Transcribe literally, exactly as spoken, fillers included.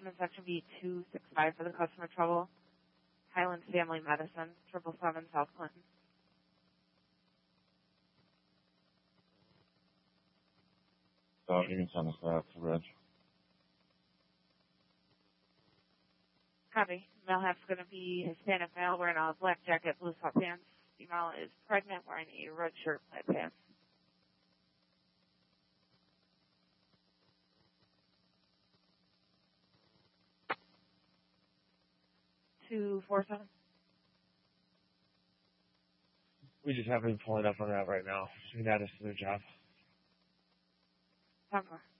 admin section B two six five for the customer trouble. Highland Family Medicine, triple seven South Clinton. So you can send us that to Reg. Copy. Mailhat's going to be Hispanic male wearing a black jacket, blue sweatpants. Female is pregnant wearing a red shirt, black pants. two four seven. We just haven't been pulling up on that right now. We got us to their job. Ten four.